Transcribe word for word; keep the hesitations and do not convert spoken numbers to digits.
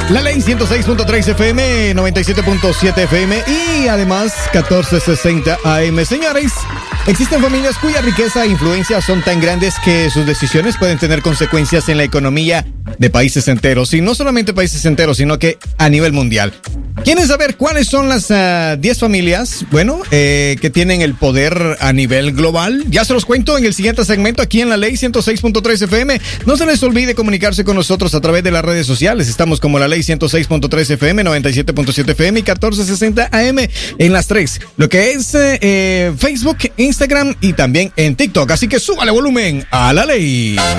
La Ley ciento seis punto tres F M, noventa y siete punto siete F M y además catorce sesenta A M. Señores, existen familias cuya riqueza e influencia son tan grandes que sus decisiones pueden tener consecuencias en la economía de países enteros. Y no solamente países enteros, sino que a nivel mundial. ¿Quieren saber cuáles son las uh, diez familias, bueno, eh, que tienen el poder a nivel global? Ya se los cuento en el siguiente segmento aquí en La Ley ciento seis punto tres F M. No se les olvide comunicarse con nosotros a través de las redes sociales. Estamos como La Ley ciento seis punto tres F M, noventa y siete punto siete F M y catorce sesenta A M en las tres. Lo que es eh, Facebook, Instagram y también en TikTok. Así que súbale volumen a La Ley.